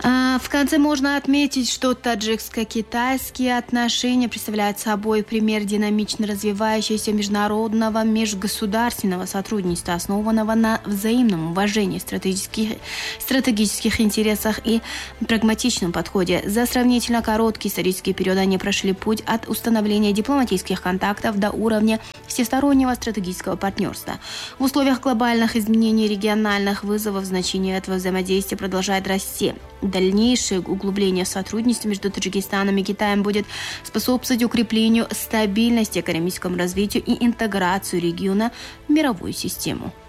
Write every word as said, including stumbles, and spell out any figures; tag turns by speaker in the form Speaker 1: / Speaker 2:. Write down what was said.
Speaker 1: В конце можно отметить, что таджикско-китайские отношения представляют собой пример динамично развивающегося международного межгосударственного сотрудничества, основанного на взаимном уважении, стратегических, стратегических интересах и прагматичном подходе. За сравнительно короткий исторический период они прошли путь от установления дипломатических контактов до уровня всестороннего стратегического партнерства. В условиях глобальных изменений региональных вызовов значение этого взаимодействия продолжает расти. Дальнейшее углубление сотрудничества между Таджикистаном и Китаем будет способствовать укреплению стабильности, экономическому развитию и интеграцию региона в мировую систему.